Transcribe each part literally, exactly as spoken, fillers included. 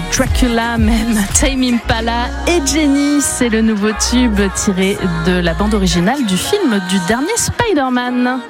Dracula, même Tame Impala et Jenny, c'est le nouveau tube tiré de la bande originale du film du dernier Spider-Man.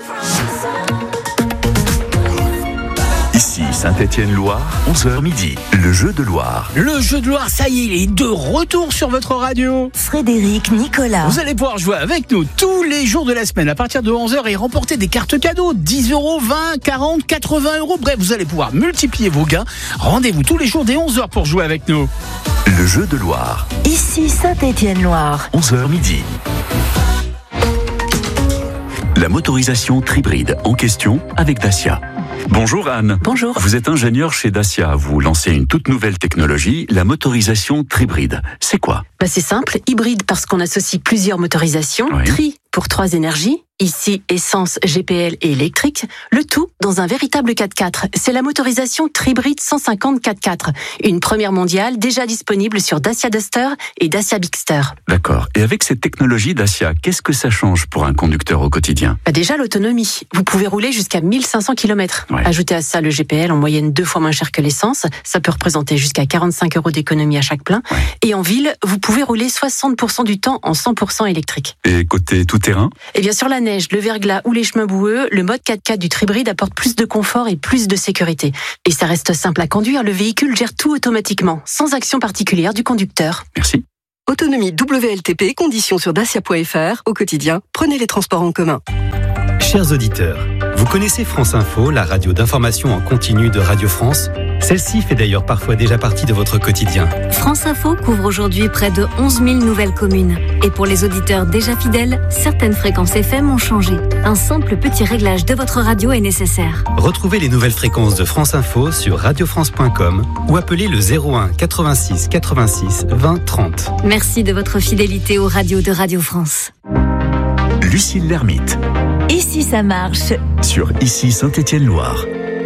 Ici Saint-Étienne-Loire, onze heures midi, le jeu de Loire. Le jeu de Loire, ça y est, il est de retour sur votre radio. Frédéric, Nicolas. Vous allez pouvoir jouer avec nous tous les jours de la semaine à partir de onze heures et remporter des cartes cadeaux. dix euros, vingt, quarante, quatre-vingts euros. Bref, vous allez pouvoir multiplier vos gains. Rendez-vous tous les jours dès onze heures pour jouer avec nous. Le jeu de Loire. Ici Saint-Étienne-Loire. onze heures midi. La motorisation Tribride en question avec Dacia. Bonjour Anne. Bonjour. Vous êtes ingénieur chez Dacia. Vous lancez une toute nouvelle technologie, la motorisation Tribride. C'est quoi ? Bah c'est simple, hybride parce qu'on associe plusieurs motorisations, Oui. tri pour trois énergies, ici essence, G P L et électrique, le tout dans un véritable quatre-quatre. C'est la motorisation Tribride cent cinquante quatre-quatre, une première mondiale déjà disponible sur Dacia Duster et Dacia Bigster. D'accord. Et avec cette technologie Dacia, qu'est-ce que ça change pour un conducteur au quotidien ? Bah déjà l'autonomie, vous pouvez rouler jusqu'à mille cinq cents kilomètres. Ouais. Ajoutez à ça le G P L en moyenne deux fois moins cher que l'essence, ça peut représenter jusqu'à quarante-cinq euros d'économie à chaque plein. Ouais. Et en ville, vous pouvez rouler soixante pour cent du temps en cent pour cent électrique. Et côté tout-terrain ? Et bien sur la neige, le verglas ou les chemins boueux, le mode quatre-quatre du Tribride apporte plus de confort et plus de sécurité. Et ça reste simple à conduire, le véhicule gère tout automatiquement, sans action particulière du conducteur. Merci. Autonomie W L T P, conditions sur dacia point f r. Au quotidien, prenez les transports en commun. Chers auditeurs, vous connaissez France Info, la radio d'information en continu de Radio France ? Celle-ci fait d'ailleurs parfois déjà partie de votre quotidien. France Info couvre aujourd'hui près de onze mille nouvelles communes. Et pour les auditeurs déjà fidèles, certaines fréquences F M ont changé. Un simple petit réglage de votre radio est nécessaire. Retrouvez les nouvelles fréquences de France Info sur radio france point com ou appelez le zéro un quatre-vingt-six quatre-vingt-six vingt trente. Merci de votre fidélité aux radios de Radio France. Lucille Lermite, Ici ça marche. sur Ici Saint-Étienne-Loire.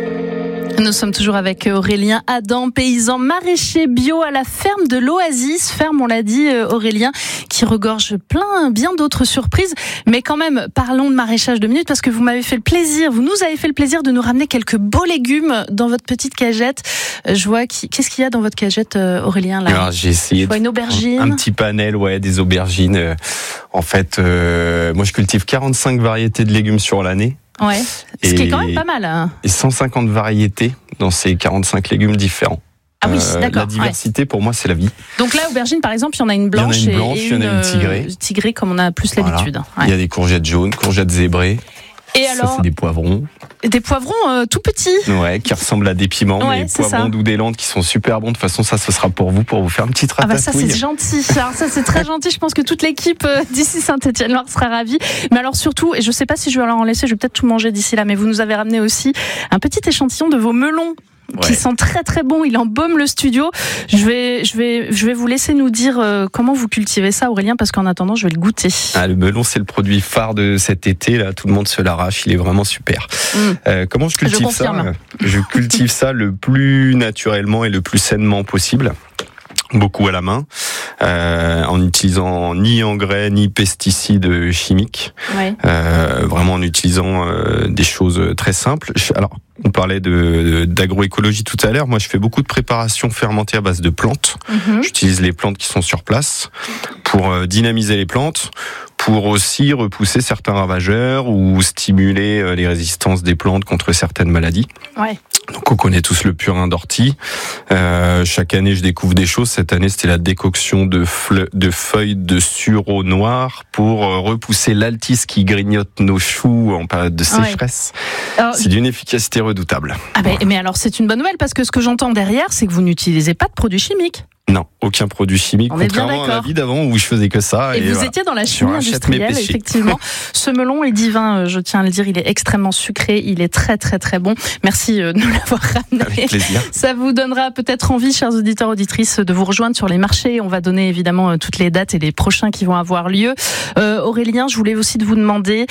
Nous sommes toujours avec Aurélien Adam, paysan maraîcher bio à la ferme de l'Oasis. Ferme, on l'a dit, Aurélien, qui regorge plein, bien d'autres surprises. Mais quand même, parlons de maraîchage deux minutes parce que vous m'avez fait le plaisir, vous nous avez fait le plaisir de nous ramener quelques beaux légumes dans votre petite cagette. Je vois, qui, qu'est-ce qu'il y a dans votre cagette, Aurélien, là ? Alors, j'ai essayé Je vois une aubergine. un petit panel, ouais, des aubergines. Euh, en fait, euh, moi, je cultive quarante-cinq variétés de légumes sur l'année. Ouais, ce et, qui est quand même pas mal. Hein. Et cent cinquante variétés dans ces quarante-cinq légumes différents. Ah oui, Euh, d'accord. La diversité, ouais. Pour moi, c'est la vie. Donc là, aubergine, par exemple, il y en a une blanche, Il y en a une blanche, et, et il y en a une tigrée. euh, tigrée comme on a plus Voilà. l'habitude. Ouais. Il y a des courgettes jaunes, courgettes zébrées. Et Ça, alors, c'est des poivrons. des poivrons euh, tout petits. Ouais, qui ressemblent à des piments, Ouais, mais c'est poivrons ça. d'Oudelandes qui sont super bons. De toute façon, ça, ce sera pour vous, pour vous faire une petite Ah bah ça ratatouille. c'est gentil. Alors ça c'est très gentil. Je pense que toute l'équipe euh, d'ici Saint-Étienne-Loire sera ravie. Mais alors surtout, et je sais pas si je vais leur en laisser, je vais peut-être tout manger d'ici là. Mais vous nous avez ramené aussi un petit échantillon de vos melons. Qui Ouais. sent très très bon, il embaume le studio. Je vais, je vais, je vais vous laisser nous dire euh, comment vous cultivez ça, Aurélien, parce qu'en attendant, je vais le goûter. Ah, le melon, c'est le produit phare de cet été. Là, tout le monde se l'arrache. Il est vraiment super. Mm. Euh, comment je cultive Je ça confirme. Je cultive ça le plus naturellement et le plus sainement possible. Beaucoup à la main, euh, en utilisant ni engrais ni pesticides chimiques. Ouais. Euh, vraiment en utilisant euh, des choses très simples. Je- alors, on parlait de d'agroécologie tout à l'heure. Moi, je fais beaucoup de préparation fermentée à base de plantes. Mhm. J'utilise les plantes qui sont sur place pour euh, dynamiser les plantes, pour aussi repousser certains ravageurs ou stimuler euh, les résistances des plantes contre certaines maladies. Ouais. Donc on connaît tous le purin d'ortie. Euh, chaque année, je découvre des choses. Cette année, c'était la décoction de, fleu- de feuilles de sureau noir pour euh, repousser l'altis qui grignote nos choux en période de Ouais. sécheresse. Alors, C'est d'une efficacité redoutable. ah ben, mais alors c'est une bonne nouvelle parce que ce que j'entends derrière, c'est que vous n'utilisez pas de produits chimiques. Non, aucun produit chimique, On est bien contrairement à la d'accord. vie d'avant où je faisais que ça. Et, vous voilà. étiez dans la Je chimie rachète mes industrielle, péchés. effectivement. Ce melon est divin, euh, je tiens à le dire, il est extrêmement sucré, il est très très très bon. Merci euh, de nous l'avoir ramené. Avec plaisir. Ça vous donnera peut-être envie, chers auditeurs, auditrices, de vous rejoindre sur les marchés. On va donner évidemment euh, toutes les dates et les prochains qui vont avoir lieu. Euh, Aurélien, je voulais aussi de vous demander,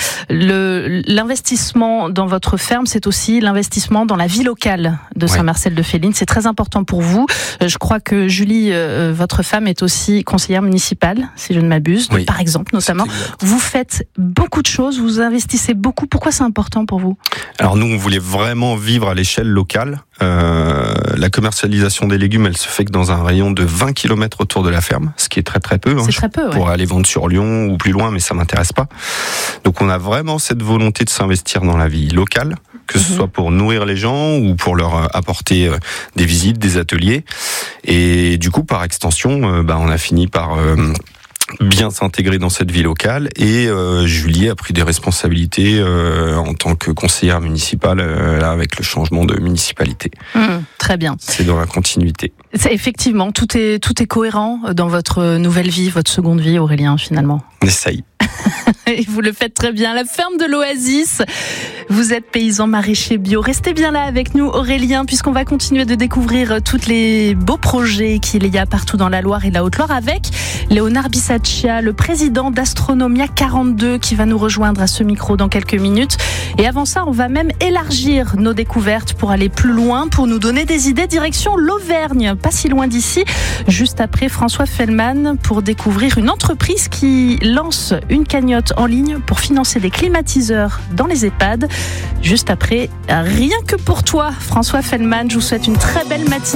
le, l'investissement dans votre ferme, c'est aussi l'investissement dans la vie locale de Ouais. Saint-Marcel-de-Féline. C'est très important pour vous. Euh, je crois que Julie puis, euh, votre femme est aussi conseillère municipale, si je ne m'abuse, Oui, par exemple, notamment. Vous faites beaucoup de choses, vous investissez beaucoup. Pourquoi c'est important pour vous ? Alors nous, on voulait vraiment vivre à l'échelle locale. Euh, la commercialisation des légumes, elle se fait que dans un rayon de vingt kilomètres autour de la ferme, ce qui est très très peu. Hein. C'est très peu, ouais. Pour aller vendre sur Lyon ou plus loin, mais ça m'intéresse pas. Donc on a vraiment cette volonté de s'investir dans la vie locale, que ce mmh. soit pour nourrir les gens ou pour leur apporter des visites, des ateliers. Et du coup, par extension, euh, bah, on a fini par euh, bien s'intégrer dans cette vie locale. Et euh, Julie a pris des responsabilités euh, en tant que conseillère municipale euh, là, avec le changement de municipalité. Mmh, très bien. C'est dans la continuité. C'est, effectivement, tout est, tout est cohérent dans votre nouvelle vie, votre seconde vie, Aurélien, finalement. On essaye. Et vous le faites très bien. La ferme de l'Oasis. Vous êtes paysan maraîcher bio. Restez bien là avec nous, Aurélien, puisqu'on va continuer de découvrir tous les beaux projets qu'il y a partout dans la Loire et la Haute-Loire avec Léonard Bissaccia, le président d'Astronomia quarante-deux, qui va nous rejoindre à ce micro dans quelques minutes. Et avant ça, on va même élargir nos découvertes pour aller plus loin, pour nous donner des idées direction l'Auvergne, pas si loin d'ici. Juste après, François Fellman pour découvrir une entreprise qui lance une cagnotte en ligne pour financer des climatiseurs dans les EHPAD. Juste après, rien que pour toi, François Fellman, je vous souhaite une très belle matinée.